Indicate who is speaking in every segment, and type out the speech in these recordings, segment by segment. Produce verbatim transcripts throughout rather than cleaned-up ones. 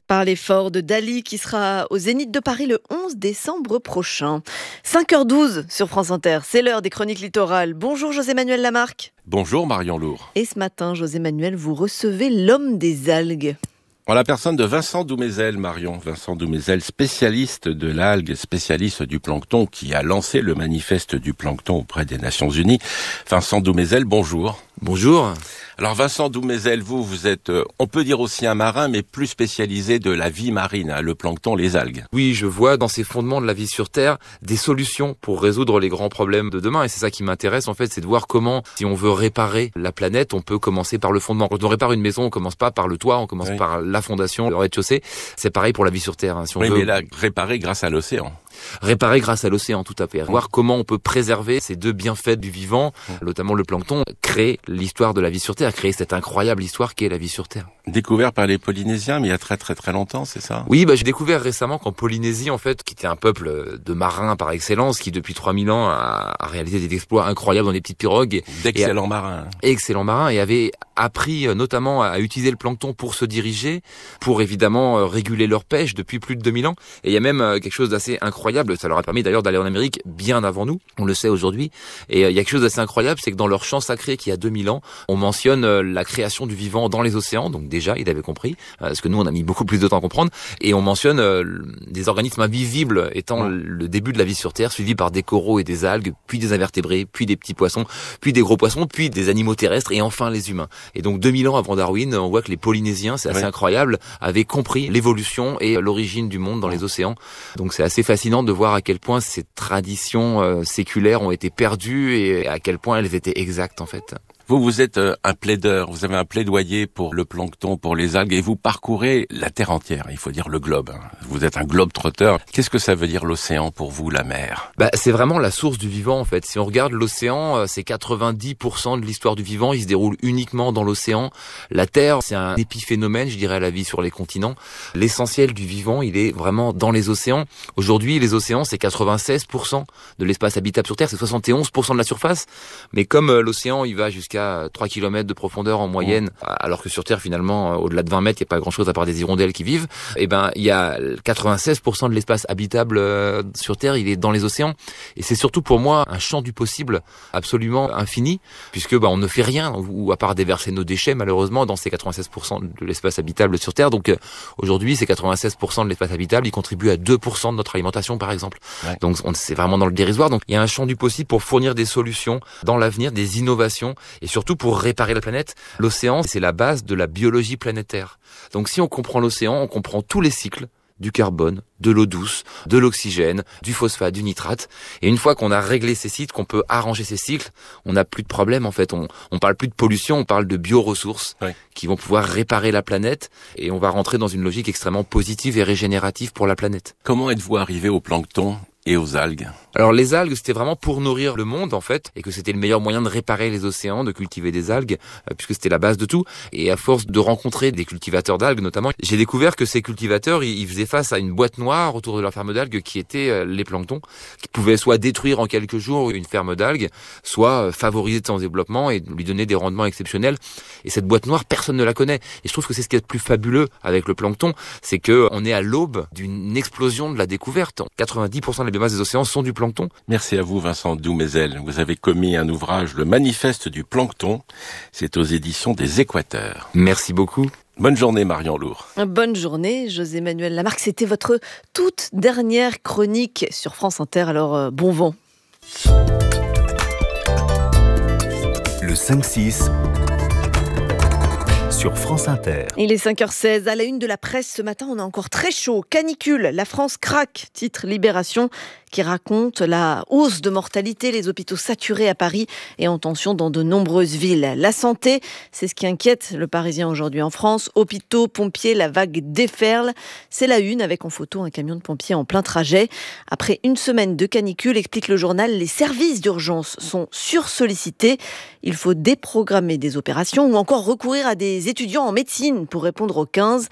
Speaker 1: Par l'effort de Dali qui sera au Zénith de Paris le onze décembre prochain. cinq heures douze sur France Inter, c'est l'heure des chroniques littorales. Bonjour José-Manuel Lamarque.
Speaker 2: Bonjour Marion Lourd.
Speaker 1: Et ce matin, José-Manuel, vous recevez l'homme des algues.
Speaker 2: En la personne de Vincent Doumézel, Marion. Vincent Doumézel, spécialiste de l'algue, spécialiste du plancton, qui a lancé le manifeste du plancton auprès des Nations Unies. Vincent Doumézel, bonjour.
Speaker 3: Bonjour.
Speaker 2: Alors Vincent Doumézel, vous, vous êtes, euh, on peut dire aussi un marin, mais plus spécialisé de la vie marine, hein, le plancton, les algues.
Speaker 3: Oui, je vois dans ces fondements de la vie sur Terre des solutions pour résoudre les grands problèmes de demain. Et c'est ça qui m'intéresse, en fait, c'est de voir comment, si on veut réparer la planète, on peut commencer par le fondement. Quand on répare une maison, on commence pas par le toit, on commence oui. par la fondation, le rez-de-chaussée. C'est pareil pour la vie sur Terre. Hein, si on
Speaker 2: oui,
Speaker 3: veut...
Speaker 2: mais là, réparer grâce à l'océan.
Speaker 3: Réparer grâce à l'océan, tout à fait. Voir comment on peut préserver ces deux bienfaits du vivant, notamment le plancton, créer l'histoire de la vie sur Terre, créer cette incroyable histoire qu'est la vie sur Terre.
Speaker 2: Découvert par les Polynésiens, mais il y a très très très longtemps, c'est ça ?
Speaker 3: Oui, bah j'ai découvert récemment qu'en Polynésie, en fait, qui était un peuple de marins par excellence, qui depuis trois mille ans a, a réalisé des exploits incroyables dans des petites pirogues.
Speaker 2: D'excellents marins.
Speaker 3: Excellents marins, et avait appris notamment à utiliser le plancton pour se diriger, pour évidemment réguler leur pêche depuis plus de deux mille ans. Et il y a même quelque chose d'assez incroyable, ça leur a permis d'ailleurs d'aller en Amérique bien avant nous, on le sait aujourd'hui. Et il y a quelque chose d'assez incroyable, c'est que dans leur chant sacré qui a deux mille ans, on mentionne la création du vivant dans les océans, donc déjà, il avait compris, parce que nous, on a mis beaucoup plus de temps à comprendre, et on mentionne euh, des organismes invisibles étant le début de la vie sur Terre, suivi par des coraux et des algues, puis des invertébrés, puis des petits poissons, puis des gros poissons, puis des animaux terrestres, et enfin les humains. Et donc deux mille ans avant Darwin, on voit que les Polynésiens, c'est assez oui. incroyable, avaient compris l'évolution et l'origine du monde dans les océans. Donc c'est assez fascinant de voir à quel point ces traditions euh, séculaires ont été perdues et à quel point elles étaient exactes en fait.
Speaker 2: Vous, vous êtes un plaideur, vous avez un plaidoyer pour le plancton, pour les algues, et vous parcourez la Terre entière, il faut dire le globe. Vous êtes un globe-trotteur. Qu'est-ce que ça veut dire l'océan pour vous, la mer ?
Speaker 3: Bah, c'est vraiment la source du vivant, en fait. Si on regarde l'océan, c'est quatre-vingt-dix pour cent de l'histoire du vivant, il se déroule uniquement dans l'océan. La Terre, c'est un épiphénomène, je dirais, à la vie sur les continents. L'essentiel du vivant, il est vraiment dans les océans. Aujourd'hui, les océans, c'est quatre-vingt-seize pour cent de l'espace habitable sur Terre, c'est soixante et onze pour cent de la surface. Mais comme euh, l'océan, il va jusqu'à jusqu'à trois kilomètres de profondeur en moyenne, mmh. alors que sur Terre, finalement, au-delà de vingt mètres, il n'y a pas grand-chose à part des hirondelles qui vivent, et ben, il y a quatre-vingt-seize pour cent de l'espace habitable euh, sur Terre, il est dans les océans. Et c'est surtout pour moi un champ du possible absolument infini, puisque ben, on ne fait rien, ou à part déverser nos déchets, malheureusement, dans ces quatre-vingt-seize pour cent de l'espace habitable sur Terre. Donc euh, aujourd'hui, ces quatre-vingt-seize pour cent de l'espace habitable, ils contribuent à deux pour cent de notre alimentation, par exemple. Ouais. Donc on, c'est vraiment dans le dérisoire. Donc il y a un champ du possible pour fournir des solutions dans l'avenir, des innovations, et surtout pour réparer la planète. L'océan, c'est la base de la biologie planétaire. Donc si on comprend l'océan, on comprend tous les cycles du carbone, de l'eau douce, de l'oxygène, du phosphate, du nitrate. Et une fois qu'on a réglé ces cycles, qu'on peut arranger ces cycles, on n'a plus de problème en fait. On, on parle plus de pollution, on parle de bioressources oui. qui vont pouvoir réparer la planète, et on va rentrer dans une logique extrêmement positive et régénérative pour la planète.
Speaker 2: Comment êtes-vous arrivé au plancton et aux algues?
Speaker 3: Alors les algues, c'était vraiment pour nourrir le monde en fait, et que c'était le meilleur moyen de réparer les océans, de cultiver des algues, euh, puisque c'était la base de tout. Et à force de rencontrer des cultivateurs d'algues notamment, j'ai découvert que ces cultivateurs, ils, ils faisaient face à une boîte noire autour de leur ferme d'algues qui était euh, les planctons, qui pouvaient soit détruire en quelques jours une ferme d'algues, soit euh, favoriser son développement et lui donner des rendements exceptionnels. Et cette boîte noire, personne ne la connaît. Et je trouve que c'est ce qui est le plus fabuleux avec le plancton, c'est que on est à l'aube d'une explosion de la découverte. quatre-vingt-dix pour cent de la biomasse des océans sont du plancton.
Speaker 2: Merci à vous Vincent Doumézel. Vous avez commis un ouvrage, le manifeste du plancton. C'est aux éditions des Équateurs.
Speaker 3: Merci beaucoup.
Speaker 2: Bonne journée Marion Lourd.
Speaker 1: Bonne journée José-Manuel Lamarque. C'était votre toute dernière chronique sur France Inter. Alors euh, bon vent.
Speaker 4: Le cinq six sur France Inter.
Speaker 1: Il est cinq heures seize, à la une de la presse ce matin, on a encore très chaud. Canicule, la France craque, titre Libération, qui raconte la hausse de mortalité, les hôpitaux saturés à Paris et en tension dans de nombreuses villes. La santé, c'est ce qui inquiète le Parisien aujourd'hui en France. Hôpitaux, pompiers, la vague déferle. C'est la une avec en photo un camion de pompiers en plein trajet. Après une semaine de canicule, explique le journal, les services d'urgence sont sursollicités. Il faut déprogrammer des opérations ou encore recourir à des étudiants en médecine pour répondre aux quinze.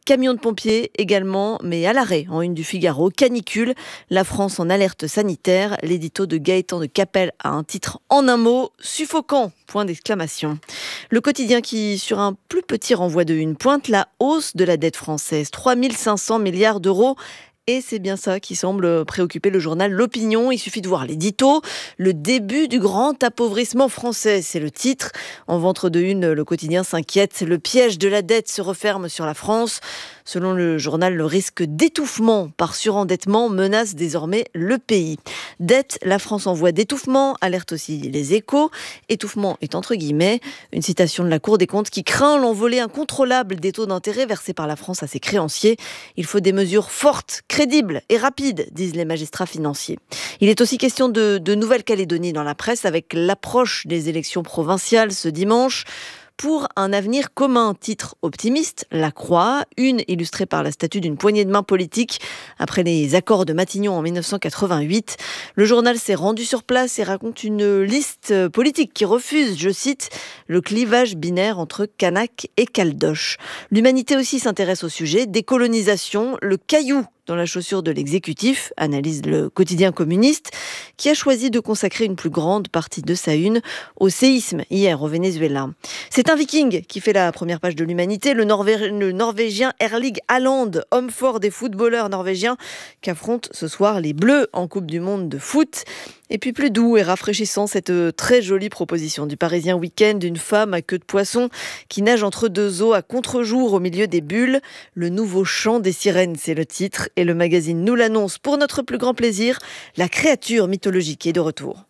Speaker 1: camions de pompiers également, mais à l'arrêt en une du Figaro. Canicule, la France en alerte sanitaire. L'édito de Gaëtan de Capelle a un titre en un mot, suffocant, point d'exclamation. Le quotidien qui, sur un plus petit renvoi de une, pointe la hausse de la dette française, trois mille cinq cents milliards d'euros. Et c'est bien ça qui semble préoccuper le journal L'Opinion. Il suffit de voir l'édito. Le début du grand appauvrissement français, c'est le titre. En ventre de une, le quotidien s'inquiète. Le piège de la dette se referme sur la France. Selon le journal, le risque d'étouffement par surendettement menace désormais le pays. Dette, la France en voie d'étouffement, alerte aussi les Échos. Étouffement est entre guillemets une citation de la Cour des comptes qui craint l'envolée incontrôlable des taux d'intérêt versés par la France à ses créanciers. Il faut des mesures fortes, crédibles et rapides, disent les magistrats financiers. Il est aussi question de, de Nouvelle-Calédonie dans la presse avec l'approche des élections provinciales ce dimanche. Pour un avenir commun, titre optimiste, La Croix, une illustrée par la statue d'une poignée de main politique après les accords de Matignon en dix-neuf cent quatre-vingt-huit. Le journal s'est rendu sur place et raconte une liste politique qui refuse, je cite, le clivage binaire entre Kanak et Caldoche. L'Humanité aussi s'intéresse au sujet, décolonisation, le caillou dans la chaussure de l'exécutif, analyse le quotidien communiste, qui a choisi de consacrer une plus grande partie de sa une au séisme hier au Venezuela. C'est un Viking qui fait la première page de l'Humanité, le, Norvé- le Norvégien Erling Haaland, homme fort des footballeurs norvégiens, qu'affrontent ce soir les Bleus en Coupe du Monde de foot. Et puis plus doux et rafraîchissant, cette très jolie proposition du Parisien Week-end d'une femme à queue de poisson qui nage entre deux eaux à contre-jour au milieu des bulles. Le nouveau chant des sirènes, c'est le titre. Et le magazine nous l'annonce pour notre plus grand plaisir. La créature mythologique est de retour.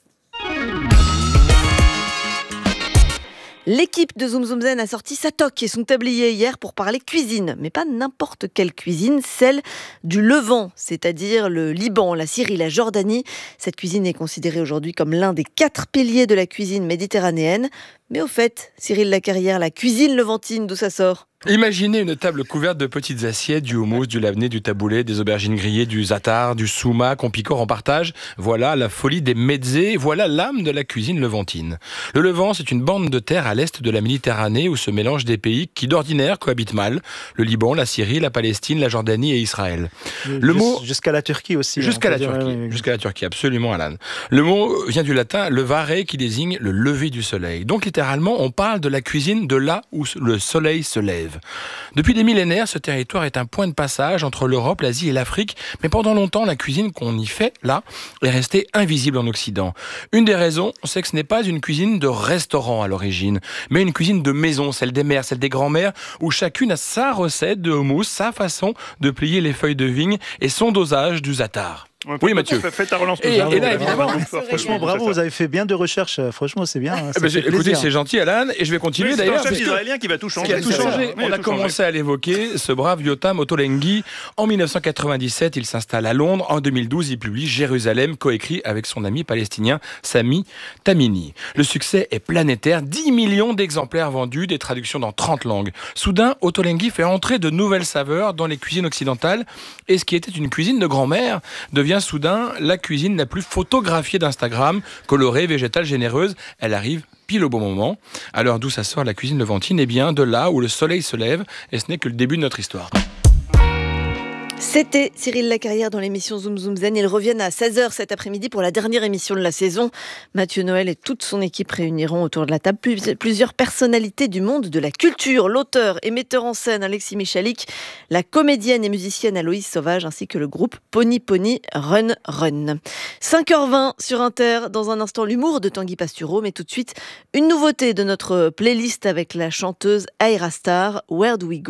Speaker 1: L'équipe de Zoom Zoom Zen a sorti sa toque et son tablier hier pour parler cuisine, mais pas n'importe quelle cuisine, celle du Levant, c'est-à-dire le Liban, la Syrie, la Jordanie. Cette cuisine est considérée aujourd'hui comme l'un des quatre piliers de la cuisine méditerranéenne. Mais au fait, Cyril Lacarrière, la cuisine levantine, d'où ça sort ?
Speaker 5: Imaginez une table couverte de petites assiettes, du houmous, du labné, du taboulé, des aubergines grillées, du za'atar, du souma qu'on picore en partage. Voilà la folie des mezzés, voilà l'âme de la cuisine levantine. Le Levant, c'est une bande de terre à l'est de la Méditerranée où se mélangent des pays qui d'ordinaire cohabitent mal. Le Liban, la Syrie, la Palestine, la Jordanie et Israël.
Speaker 6: Le
Speaker 5: Jus-
Speaker 6: mot jusqu'à la Turquie aussi.
Speaker 5: Jusqu'à la
Speaker 6: dire,
Speaker 5: Turquie,
Speaker 6: ouais, ouais.
Speaker 5: jusqu'à la Turquie, absolument, Alan. Le mot vient du latin levare qui désigne le lever du soleil. Donc littéralement, on parle de la cuisine de là où le soleil se lève. Depuis des millénaires, ce territoire est un point de passage entre l'Europe, l'Asie et l'Afrique, mais pendant longtemps, la cuisine qu'on y fait, là, est restée invisible en Occident. Une des raisons, c'est que ce n'est pas une cuisine de restaurant à l'origine, mais une cuisine de maison, celle des mères, celle des grands-mères, où chacune a sa recette de houmous, sa façon de plier les feuilles de vigne et son dosage du za'atar.
Speaker 7: Oui, Mathieu. Fais ta relance.
Speaker 5: Et, et là, évidemment,
Speaker 6: franchement, bravo, vous avez fait bien de recherches. Franchement, c'est bien.
Speaker 5: Eh ben, écoutez, c'est gentil, Alan, et je vais continuer
Speaker 7: oui,
Speaker 5: d'ailleurs.
Speaker 7: C'est un chef israélien qui va tout changer.
Speaker 5: Qui a tout changé.
Speaker 7: Oui,
Speaker 5: On a, a commencé changé. à l'évoquer, ce brave Yotam Ottolenghi. En dix-neuf cent quatre-vingt-dix-sept, il s'installe à Londres. En deux mille douze, il publie Jérusalem, coécrit avec son ami palestinien Sami Tamimi. Le succès est planétaire. dix millions d'exemplaires vendus, des traductions dans trente langues. Soudain, Ottolenghi fait entrer de nouvelles saveurs dans les cuisines occidentales. Et ce qui était une cuisine de grand-mère devient soudain la cuisine la plus photographiée d'Instagram, colorée, végétale, généreuse. Elle arrive pile au bon moment. Alors d'où ça sort la cuisine levantine ? Eh bien de là où le soleil se lève, et ce n'est que le début de notre histoire.
Speaker 1: C'était Cyril Lacarrière dans l'émission Zoom Zoom Zen. Ils reviennent à seize heures cet après-midi pour la dernière émission de la saison. Mathieu Noël et toute son équipe réuniront autour de la table plusieurs personnalités du monde de la culture. L'auteur et metteur en scène Alexis Michalik, la comédienne et musicienne Aloïse Sauvage, ainsi que le groupe Pony Pony Run Run. cinq heures vingt sur Inter. Dans un instant, l'humour de Tanguy Pastureau. Mais tout de suite, une nouveauté de notre playlist avec la chanteuse Aira Star, Where Do We Go ?